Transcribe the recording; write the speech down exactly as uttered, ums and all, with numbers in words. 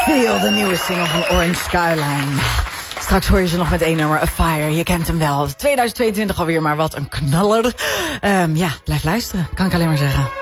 Feel, de nieuwe single van Orange Skyline. Straks hoor je ze nog met één nummer, A Fire. Je kent hem wel. tweeduizend tweeëntwintig alweer, maar wat een knaller. Um, ja, blijf luisteren, kan ik alleen maar zeggen.